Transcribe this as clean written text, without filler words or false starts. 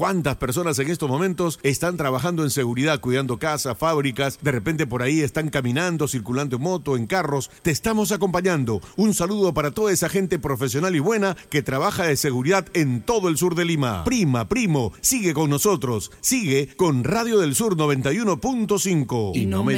¿Cuántas personas en estos momentos están trabajando en seguridad, cuidando casas, fábricas? De repente por ahí están caminando, circulando en moto, en carros. Te estamos acompañando. Un saludo para toda esa gente profesional y buena que trabaja de seguridad en todo el sur de Lima. Primo, sigue con nosotros. Sigue con Radio del Sur 91.5. Y no me